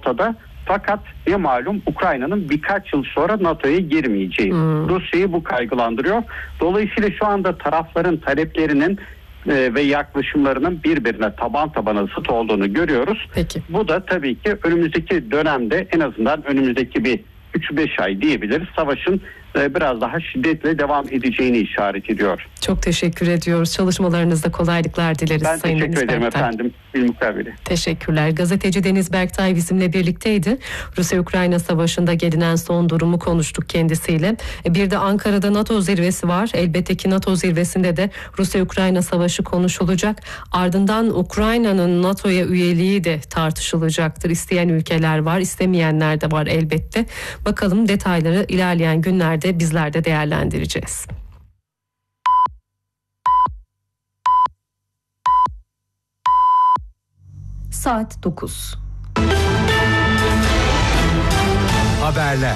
ortada. Fakat ne malum Ukrayna'nın birkaç yıl sonra NATO'ya girmeyeceği. Rusya'yı bu kaygılandırıyor. Dolayısıyla şu anda tarafların taleplerinin ve yaklaşımlarının birbirine taban tabana zıt olduğunu görüyoruz. Peki. Bu da tabii ki önümüzdeki dönemde, en azından önümüzdeki bir 3-5 ay diyebiliriz, savaşın biraz daha şiddetle devam edeceğini işaret ediyor. Çok teşekkür ediyoruz. Çalışmalarınızda kolaylıklar dileriz. Ben Sayın teşekkür ederim Berktay. efendim. Bilmukabele. Teşekkürler. Gazeteci Deniz Berktay bizimle birlikteydi. Rusya-Ukrayna savaşında gelinen son durumu konuştuk kendisiyle. Bir de Ankara'da NATO zirvesi var. Elbette ki NATO zirvesinde de Rusya-Ukrayna savaşı konuşulacak. Ardından Ukrayna'nın NATO'ya üyeliği de tartışılacaktır. İsteyen ülkeler var, istemeyenler de var elbette. Bakalım, detayları ilerleyen günlerde bizler de değerlendireceğiz. Saat 9. Haberler.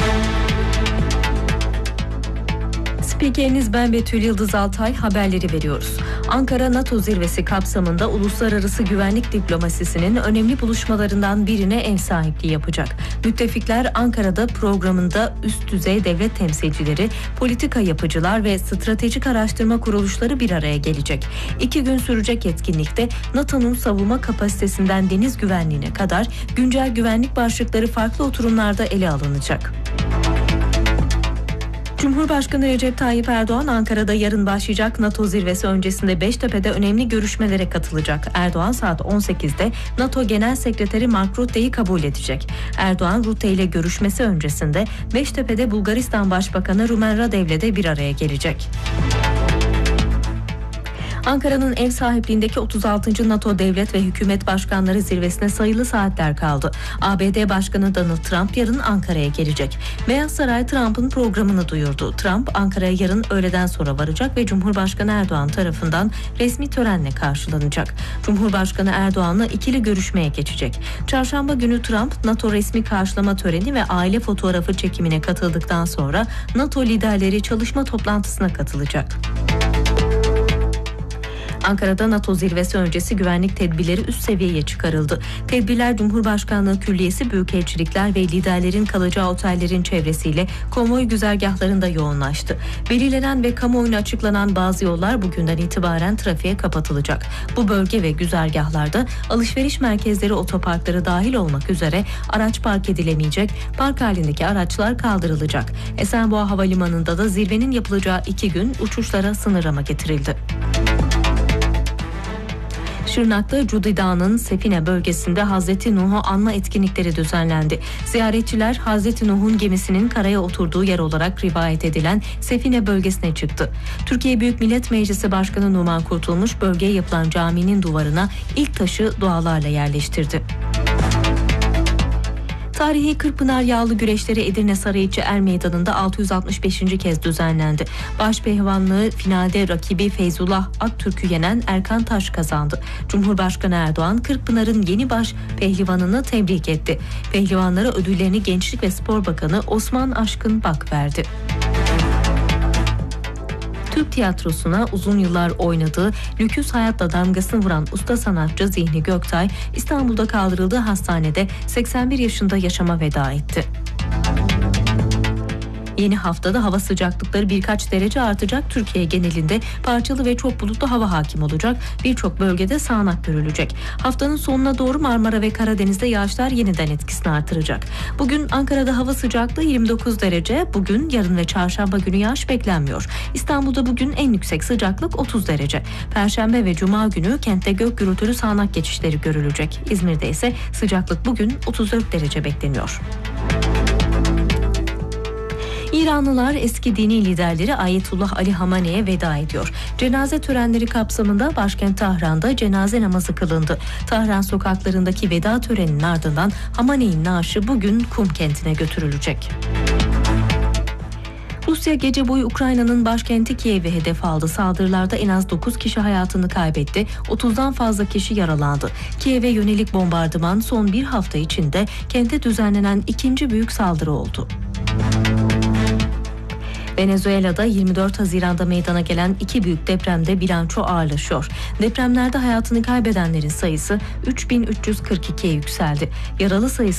Spikeriniz ben Betül Yıldız Altay, haberleri veriyoruz. Ankara NATO zirvesi kapsamında uluslararası güvenlik diplomasisinin önemli buluşmalarından birine ev sahipliği yapacak. Müttefikler Ankara'da programında üst düzey devlet temsilcileri, politika yapıcılar ve stratejik araştırma kuruluşları bir araya gelecek. 2 gün sürecek etkinlikte NATO'nun savunma kapasitesinden deniz güvenliğine kadar güncel güvenlik başlıkları farklı oturumlarda ele alınacak. Cumhurbaşkanı Recep Tayyip Erdoğan Ankara'da yarın başlayacak NATO zirvesi öncesinde Beştepe'de önemli görüşmelere katılacak. Erdoğan saat 18'de NATO Genel Sekreteri Mark Rutte'yi kabul edecek. Erdoğan Rutte ile görüşmesi öncesinde Beştepe'de Bulgaristan Başbakanı Rumen Radev'le de bir araya gelecek. Ankara'nın ev sahipliğindeki 36. NATO Devlet ve Hükümet Başkanları zirvesine sayılı saatler kaldı. ABD Başkanı Donald Trump yarın Ankara'ya gelecek. Beyaz Saray Trump'ın programını duyurdu. Trump Ankara'ya yarın öğleden sonra varacak ve Cumhurbaşkanı Erdoğan tarafından resmi törenle karşılanacak. Cumhurbaşkanı Erdoğan'la ikili görüşmeye geçecek. Çarşamba günü Trump NATO resmi karşılama töreni ve aile fotoğrafı çekimine katıldıktan sonra NATO liderleri çalışma toplantısına katılacak. Ankara'da NATO zirvesi öncesi güvenlik tedbirleri üst seviyeye çıkarıldı. Tedbirler Cumhurbaşkanlığı Külliyesi, büyükelçilikler ve liderlerin kalacağı otellerin çevresiyle konvoy güzergahlarında yoğunlaştı. Belirlenen ve kamuoyuna açıklanan bazı yollar bugünden itibaren trafiğe kapatılacak. Bu bölge ve güzergahlarda alışveriş merkezleri, otoparkları dahil olmak üzere araç park edilemeyecek, park halindeki araçlar kaldırılacak. Esenboğa Havalimanı'nda da zirvenin yapılacağı 2 gün uçuşlara sınırlama getirildi. Şırnak'ta Cudi Dağı'nın Sefine bölgesinde Hazreti Nuh'u anma etkinlikleri düzenlendi. Ziyaretçiler Hazreti Nuh'un gemisinin karaya oturduğu yer olarak rivayet edilen Sefine bölgesine çıktı. Türkiye Büyük Millet Meclisi Başkanı Numan Kurtulmuş bölgeye yapılan caminin duvarına ilk taşı dualarla yerleştirdi. Tarihi Kırkpınar Yağlı Güreşleri Edirne Sarıyeçi Er Meydanı'nda 665. kez düzenlendi. Başpehlivanlığı finalde rakibi Feyzullah Aktürk'ü yenen Erkan Taş kazandı. Cumhurbaşkanı Erdoğan Kırkpınar'ın yeni baş pehlivanını tebrik etti. Pehlivanlara ödüllerini Gençlik ve Spor Bakanı Osman Aşkın Bak verdi. Türk tiyatrosuna uzun yıllar oynadığı, lüküs hayatla damgasını vuran usta sanatçı Zihni Göktay, İstanbul'da kaldırıldığı hastanede 81 yaşında yaşama veda etti. Yeni haftada hava sıcaklıkları birkaç derece artacak. Türkiye genelinde parçalı ve çok bulutlu hava hakim olacak. Birçok bölgede sağanak görülecek. Haftanın sonuna doğru Marmara ve Karadeniz'de yağışlar yeniden etkisini artıracak. Bugün Ankara'da hava sıcaklığı 29 derece. Bugün, yarın ve çarşamba günü yağış beklenmiyor. İstanbul'da bugün en yüksek sıcaklık 30 derece. Perşembe ve cuma günü kentte gök gürültülü sağanak geçişleri görülecek. İzmir'de ise sıcaklık bugün 34 derece bekleniyor. İranlılar eski dini liderleri Ayetullah Ali Hamane'ye veda ediyor. Cenaze törenleri kapsamında başkent Tahran'da cenaze namazı kılındı. Tahran sokaklarındaki veda töreninin ardından Hamane'nin naaşı bugün Kum kentine götürülecek. Rusya gece boyu Ukrayna'nın başkenti Kiev'i hedef aldı. Saldırılarda en az 9 kişi hayatını kaybetti. 30'dan fazla kişi yaralandı. Kiev'e yönelik bombardıman son bir hafta içinde kente düzenlenen ikinci büyük saldırı oldu. Venezuela'da 24 Haziran'da meydana gelen 2 büyük depremde bilanço ağırlaşıyor. Depremlerde hayatını kaybedenlerin sayısı 3.342'ye yükseldi. Yaralı sayısı